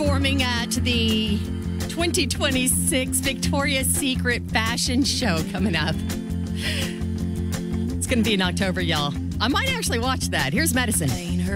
performing at the 2026 Victoria's Secret fashion show coming up. It's going to be in October, y'all. I might actually watch that. Here's Medicine.